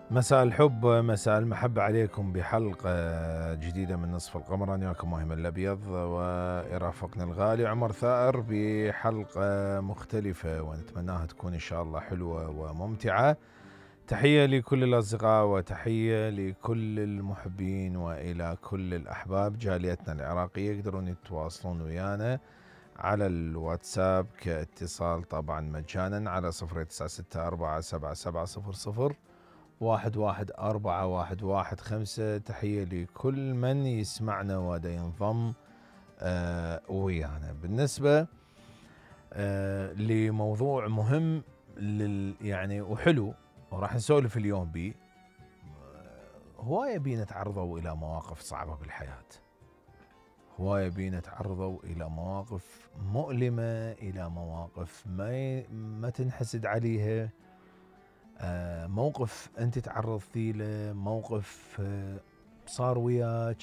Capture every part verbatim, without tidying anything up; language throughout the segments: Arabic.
مساء الحب، مساء المحبة عليكم بحلقة جديدة من نصف القمر. أنا وياكم مهم الأبيض ويرافقنا الغالي عمر ثائر بحلقة مختلفة ونتمناها تكون إن شاء الله حلوة وممتعة. تحية لكل الأصدقاء وتحية لكل المحبين وإلى كل الأحباب. جاليتنا العراقية يقدرون يتواصلون ويانا على الواتساب كاتصال طبعا مجانا على صفر تسعة ستة أربعة سبعة سبعة صفر صفر واحد واحد أربعة واحد واحد خمسة. تحية لكل من يسمعنا ودا ينضم آه ويانا. بالنسبة آه لموضوع مهم لل يعني وحلو وراح نسولف اليوم بيه. آه هواية بينا تعرضوا إلى مواقف صعبة بالحياة، هواية بينا تعرضوا إلى مواقف مؤلمة، إلى مواقف ما ما تنحسد عليها. آه موقف أنت تعرضتي له، موقف آه صار وياك،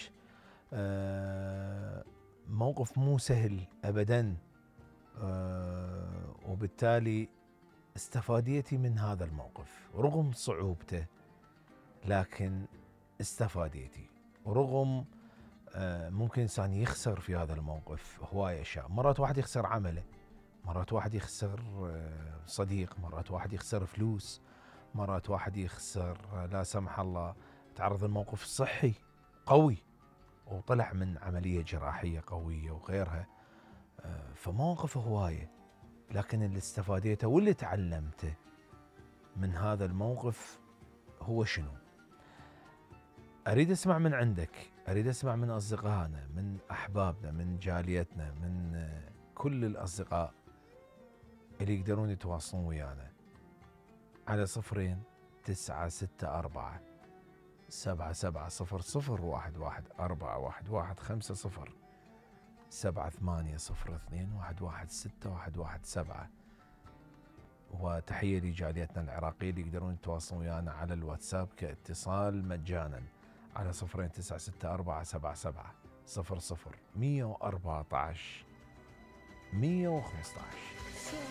آه موقف مو سهل أبدا، آه وبالتالي استفاديتي من هذا الموقف رغم صعوبته، لكن استفاديتي. ورغم آه ممكن إنسان يخسر في هذا الموقف هواية أشياء. مرات واحد يخسر عمله، مرات واحد يخسر آه صديق، مرات واحد يخسر فلوس، مرات واحد يخسر لا سمح الله تعرض الموقف الصحي قوي وطلع من عملية جراحية قوية وغيرها. فموقف هواية، لكن اللي استفاديته واللي تعلمته من هذا الموقف هو شنو؟ أريد أسمع من عندك، أريد أسمع من أصدقائنا، من أحبابنا، من جاليتنا، من كل الأصدقاء اللي يقدرون يتواصلون ويانا على صفرين تسعة ستة أربعة سبعة سبعة صفر صفر واحد واحد أربعة واحد واحد خمسة صفر سبعة ثمانية صفر اثنين واحد واحد ستة واحد واحد سبعة. وتحية لجاليتنا العراقية اللي يقدرون يتواصلون ويانا على الواتساب كاتصال مجانا على صفرين تسعة ستة أربعة سبعة سبعة صفر صفر مية وأربعة عشر مية وخمسة عشر.